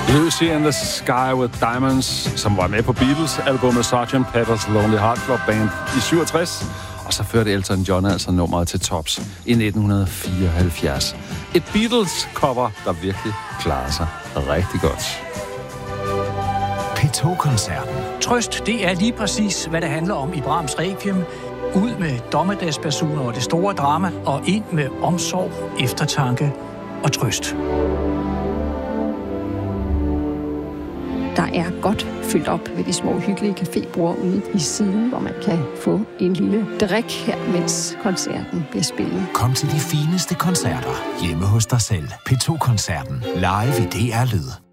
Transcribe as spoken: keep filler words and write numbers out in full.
Lucy and the Sky with Diamonds, som var med på Beatles-albumet sergeant Pepper's Lonely Hearts Club Band i syvogtres, og så førte Elton John altså nummeret til tops i nitten fireoghalvfjerds. Et Beatles-cover, der virkelig klarer sig rigtig godt. P to-koncerten. Trøst, det er lige præcis, hvad det handler om i Brahms Requiem. Ud med dommedagsbasuner og det store drama, og ind med omsorg, eftertanke og trøst. Der er godt fyldt op ved de små hyggelige cafébord ude i siden, hvor man kan få en lille drik her, mens koncerten bliver spillet. Kom til de fineste koncerter hjemme hos dig selv. P to-koncerten live i D R Lyd.